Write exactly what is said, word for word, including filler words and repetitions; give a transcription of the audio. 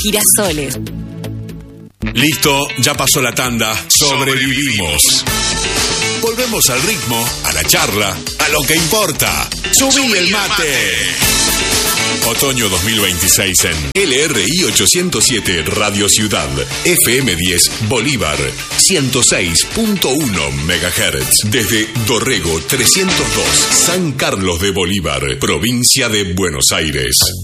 Girasoles. Listo, ya pasó la tanda. Sobrevivimos. Volvemos al ritmo, a la charla, a lo que importa. ¡Subí el mate! Otoño dos mil veintiséis en L R I ochocientos siete Radio Ciudad, F M diez Bolívar, ciento seis punto uno megahertz. Desde Dorrego trescientos dos, San Carlos de Bolívar, provincia de Buenos Aires.